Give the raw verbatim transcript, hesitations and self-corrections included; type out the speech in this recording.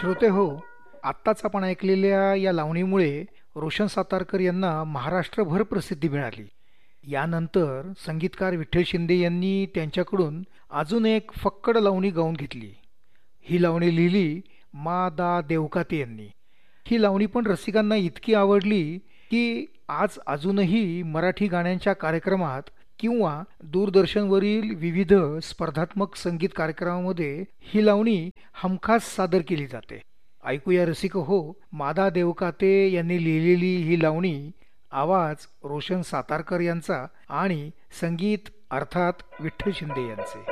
श्रोते हो, आत्ताच आपण ऐकलेल्या या लावणीमुळे रोशन सातारकर यांना महाराष्ट्रभर प्रसिद्धी मिळाली. यानंतर संगीतकार विठ्ठल शिंदे यांनी त्यांच्याकडून अजून एक फक्कड लावणी गाऊन घेतली. ही लावणी लिहिली मा दा देवकाते यांनी. ही लावणी पण रसिकांना इतकी आवडली की आज अजूनही मराठी गाण्यांच्या कार्यक्रमात किंवा दूरदर्शनवरील विविध स्पर्धात्मक संगीत कार्यक्रमामध्ये ही लावणी हमखास सादर केली जाते. ऐकूया रसिक हो, मादा देवकाते यांनी लिहिलेली ही लावणी. आवाज रोशन सातारकर यांचा आणि संगीत अर्थात विठ्ठल शिंदे यांचे.